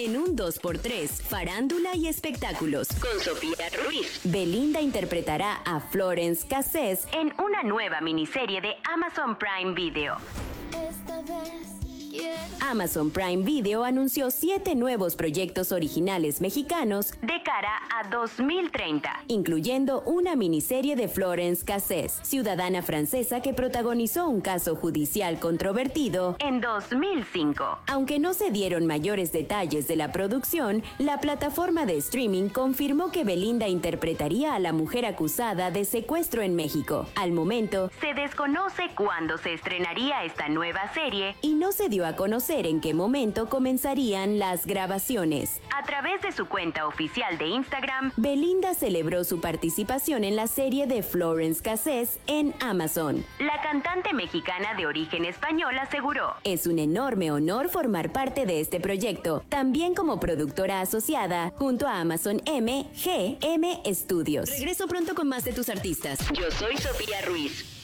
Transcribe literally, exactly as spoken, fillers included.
En un dos por tres, farándula y espectáculos. Con Sofía Ruiz. Belinda interpretará a Florence Cassés en una nueva miniserie de Amazon Prime Video. Esta vez quiero... Amazon Prime Video anunció siete nuevos proyectos originales mexicanos de cara a dos mil treinta, incluyendo una miniserie de Florence Cassés, ciudadana francesa que protagonizó un caso judicial controvertido en dos mil cinco. Aunque no se dieron mayores detalles de la producción, la plataforma de streaming confirmó que Belinda interpretaría a la mujer acusada de secuestro en México. Al momento, se desconoce cuándo se estrenaría esta nueva serie y no se dio a conocer en qué momento comenzarían las grabaciones. A través de su cuenta oficial de Instagram, Belinda celebró su participación en la serie de Florence Cassés en Amazon. La cantante mexicana de origen español aseguró: "Es un enorme honor formar parte de este proyecto, también como productora asociada junto a Amazon M G M Studios". Regreso pronto con más de tus artistas. Yo soy Sofía Ruiz.